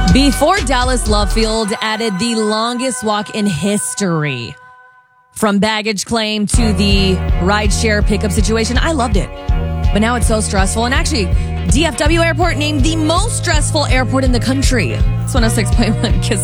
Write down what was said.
Before Dallas Love Field added the longest walk in history. From baggage claim to the rideshare pickup situation, I loved it. But now it's so stressful. And actually, DFW Airport named the most stressful airport in the country. It's 106.1 Kiss